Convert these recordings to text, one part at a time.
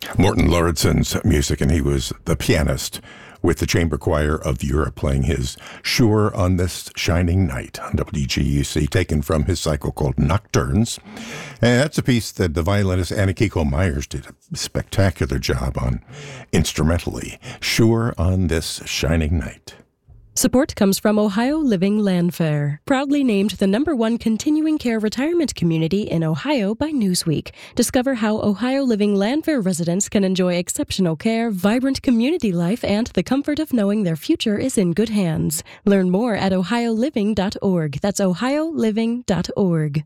Morten Lauridsen's music, and he was the pianist with the Chamber Choir of Europe playing his Sure on This Shining Night on WGUC, taken from his cycle called Nocturnes. And that's a piece that the violinist Anna-Kiko Myers did a spectacular job on instrumentally. Sure on This Shining Night. Support comes from Ohio Living Landfair, proudly named the #1 continuing care retirement community in Ohio by Newsweek. Discover how Ohio Living Landfair residents can enjoy exceptional care, vibrant community life, and the comfort of knowing their future is in good hands. Learn more at ohioliving.org. That's ohioliving.org.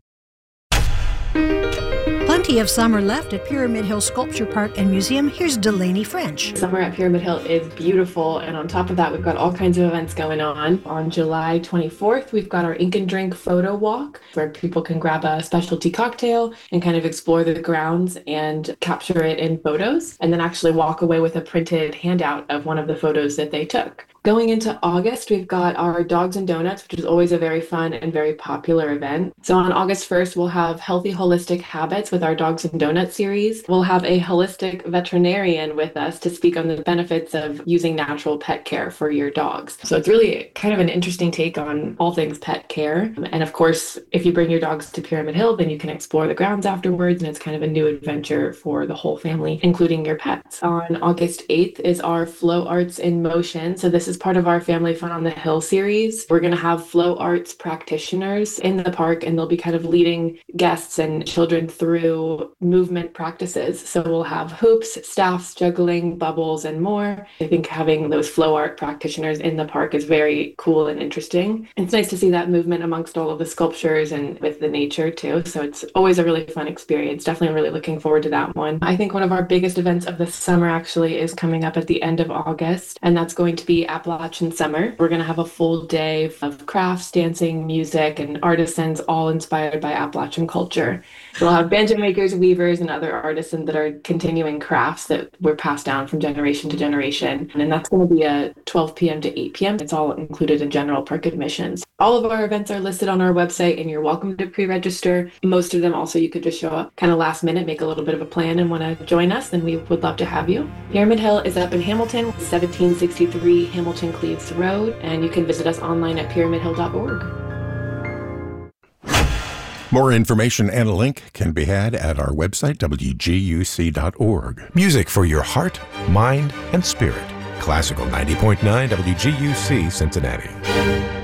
Plenty of summer left at Pyramid Hill Sculpture Park and Museum. Here's Delaney French. Summer at Pyramid Hill is beautiful, and on top of that, we've got all kinds of events going on. On July 24th, we've got our Ink and Drink photo walk, where people can grab a specialty cocktail and kind of explore the grounds and capture it in photos, and then actually walk away with a printed handout of one of the photos that they took. Going into August, we've got our Dogs and Donuts, which is always a very fun and very popular event. So on August 1st, we'll have Healthy Holistic Habits with our Dogs and Donuts series. We'll have a holistic veterinarian with us to speak on the benefits of using natural pet care for your dogs. So it's really kind of an interesting take on all things pet care. And of course, if you bring your dogs to Pyramid Hill, then you can explore the grounds afterwards, and it's kind of a new adventure for the whole family, including your pets. On August 8th is our Flow Arts in Motion. So this is part of our Family Fun on the Hill series. We're going to have flow arts practitioners in the park, and they'll be kind of leading guests and children through movement practices. So we'll have hoops, staffs, juggling, bubbles, and more. I think having those flow art practitioners in the park is very cool and interesting. It's nice to see that movement amongst all of the sculptures and with the nature too. So it's always a really fun experience. Definitely really looking forward to that one. I think one of our biggest events of the summer actually is coming up at the end of August, and that's going to be Appalachian Summer. We're going to have a full day of crafts, dancing, music, and artisans, all inspired by Appalachian culture. We'll have banjo makers, weavers, and other artisans that are continuing crafts that were passed down from generation to generation. And that's going to be at 12 p.m. to 8 p.m. It's all included in general park admissions. All of our events are listed on our website, and you're welcome to pre-register. Most of them also you could just show up kind of last minute, make a little bit of a plan, and want to join us, then we would love to have you. Pyramid Hill is up in Hamilton, 1763 Hamilton Cleves Road, and you can visit us online at pyramidhill.org. More information and a link can be had at our website, wguc.org. Music for your heart, mind, and spirit. Classical 90.9 WGUC Cincinnati.